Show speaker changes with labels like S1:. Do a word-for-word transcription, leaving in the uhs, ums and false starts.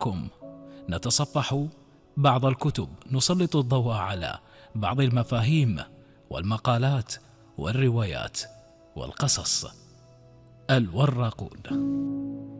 S1: معكم نتصفح بعض الكتب، نسلط الضوء على بعض المفاهيم والمقالات والروايات والقصص. الوراقون.